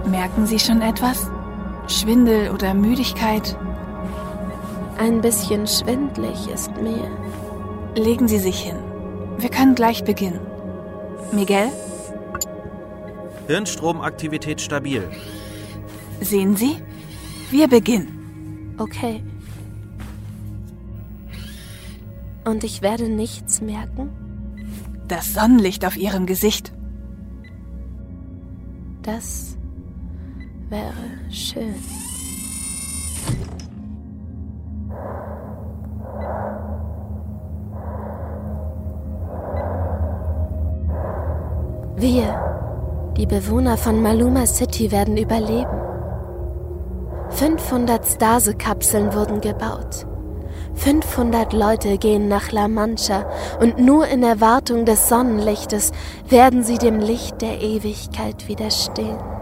Merken Sie schon etwas? Schwindel oder Müdigkeit? Ein bisschen schwindlig ist mir. Legen Sie sich hin. Wir können gleich beginnen. Miguel? Hirnstromaktivität stabil. Sehen Sie? Wir beginnen. Okay. Und ich werde nichts merken? Das Sonnenlicht auf Ihrem Gesicht. Das wäre schön. Wir, die Bewohner von Maluma City, werden überleben. 500 Stase-Kapseln wurden gebaut. 500 Leute gehen nach La Mancha und nur in Erwartung des Sonnenlichtes werden sie dem Licht der Ewigkeit widerstehen.